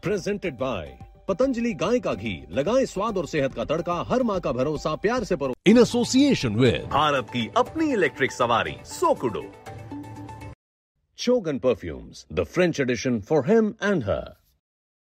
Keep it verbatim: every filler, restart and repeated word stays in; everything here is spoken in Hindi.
प्रेजेंटेड बाय पतंजलि गाय का घी, लगाएं स्वाद और सेहत का तड़का, हर माँ का भरोसा प्यार से परो। इन एसोसिएशन विद भारत की अपनी इलेक्ट्रिक सवारी सोकुडो, Chogan Perfumes, the French edition for him and her.